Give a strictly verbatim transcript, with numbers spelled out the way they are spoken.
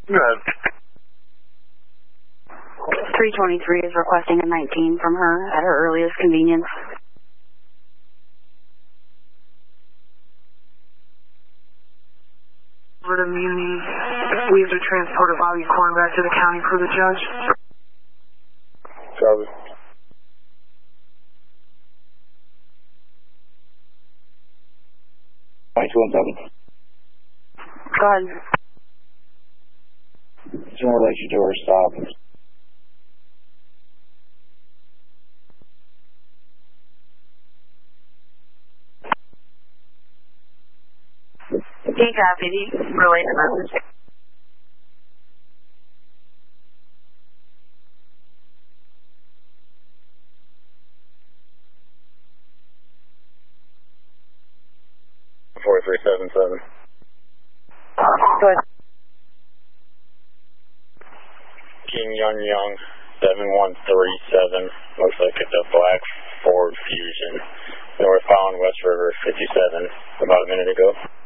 Good. three twenty-three is requesting a nineteen from her at her earliest convenience. Over to Muni. We have to transport a Bobby Corn back to the county for the judge. Copy. two one seven. Go ahead. It's in relation to her stop. Okay, copy. Relay the message. four three seven seven. Go ahead. King Young Young, seven one three seven. Looks like it's a black Ford Fusion. Northbound West River, fifty-seven, about a minute ago.